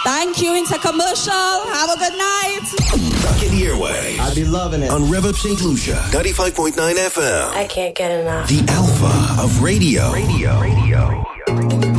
Thank you. Into commercial. Have a good night. Stuck in the airwaves. I'd be loving it. On Rev Up St. Lucia, 95.9 FM. I can't get enough. The alpha of radio.